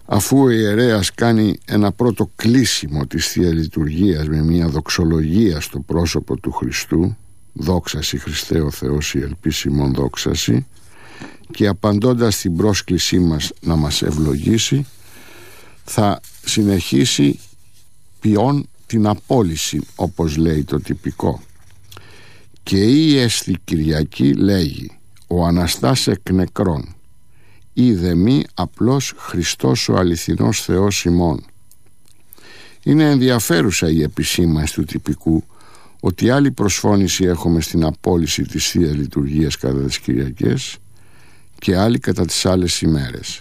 Αφού ο ιερέας κάνει ένα πρώτο κλείσιμο της Θείας Λειτουργίας με μια δοξολογία στο πρόσωπο του Χριστού, δόξαση Χριστέ ο Θεός η ελπίση ημών δόξαση, και απαντώντας την πρόσκλησή μας να μας ευλογήσει, θα συνεχίσει ποιόν την απόλυση, όπως λέει το τυπικό. Και η έστι Κυριακή λέγει ο Αναστάς εκ νεκρών, είδε μη απλώς Χριστός ο αληθινός Θεός ημών. Είναι ενδιαφέρουσα η επισήμανση του τυπικού ότι άλλη προσφώνηση έχουμε στην απόλυση της Θείας Λειτουργίας κατά τις Κυριακές και άλλη κατά τις άλλες ημέρες.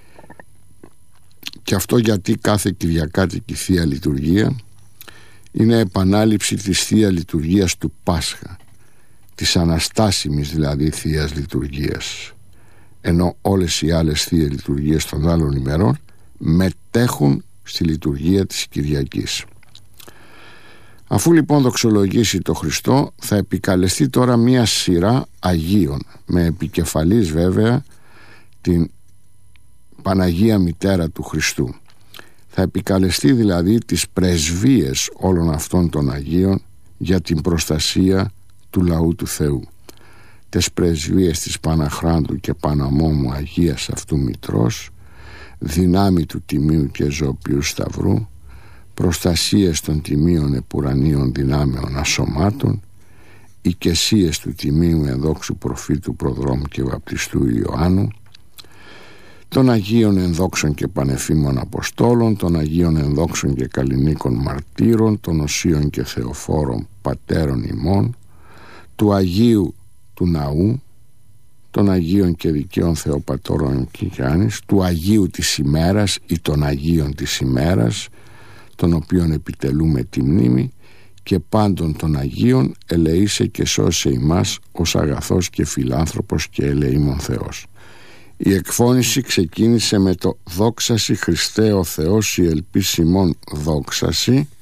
Και αυτό γιατί κάθε Κυριακάτικη Θεία Λειτουργία είναι επανάληψη της Θείας Λειτουργίας του Πάσχα, της αναστάσιμης δηλαδή Θείας Λειτουργίας, ενώ όλες οι άλλες Θείες Λειτουργίες των άλλων ημερών μετέχουν στη λειτουργία της Κυριακής. Αφού λοιπόν δοξολογήσει το Χριστό, θα επικαλεστεί τώρα μία σειρά Αγίων, με επικεφαλής βέβαια την Παναγία Μητέρα του Χριστού. Θα επικαλεστεί δηλαδή τις πρεσβείες όλων αυτών των Αγίων για την προστασία του λαού του Θεού. Τες πρεσβείες της Παναχράντου και Παναμόμου Αγίας αυτού Μητρός, δυνάμει του Τιμίου και Ζωοποιού Σταυρού, προστασίες των Τιμίων Επουρανίων δυνάμεων ασωμάτων, οικεσίες του Τιμίου Ενδόξου Προφήτου Προδρόμου και Βαπτιστού Ιωάννου, των Αγίων Ενδόξων και Πανεφήμων Αποστόλων, των Αγίων Ενδόξων και Καλλινίκων Μαρτύρων, των Οσίων και Θεοφόρων Πατέρων ημών, του Αγίου του Ναού, των Αγίων και Δικαίων Θεοπατώρων Κιγιάννης, του Αγίου της ημέρας ή των Αγίων της ημέρας, των οποίων επιτελούμε τη μνήμη, και πάντων των Αγίων ελεήσε και σώσε ημάς ως αγαθός και φιλάνθρωπος και ελεήμων Θεός. Η εκφώνηση ξεκίνησε με το «Δόξαση Χριστέ ο Θεός η ελπίση ημών δόξαση»,